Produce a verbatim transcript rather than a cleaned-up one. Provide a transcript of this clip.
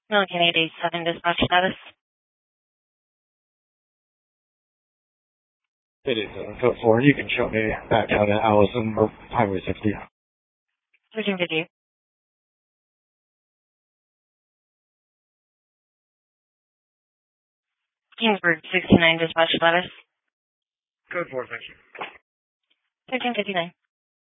Milligan eight eight seven, dispatch status. eight eight seven, code four. You can show me back down at Allison, Highway sixty. Switching to you. Kingsburg sixty-nine, dispatch status. Code four, thank you. thirteen fifty-nine.